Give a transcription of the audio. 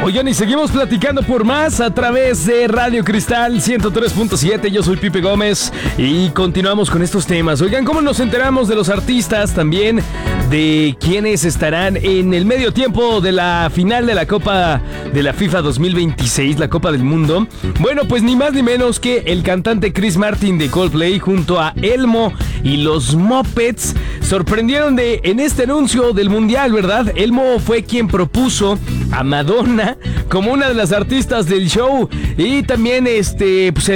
Oigan, y seguimos platicando por más a través de Radio Cristal 103.7. Yo soy Pipe Gómez y continuamos con estos temas. Oigan, ¿cómo nos enteramos de los artistas? También de quienes estarán en el medio tiempo de la final de la Copa de la FIFA 2026, la Copa del Mundo. Bueno, pues ni más ni menos que el cantante Chris Martin de Coldplay junto a Elmo y los Muppets sorprendieron en este anuncio del Mundial, ¿verdad? Elmo fue quien propuso a Madonna como una de las artistas del show y también pues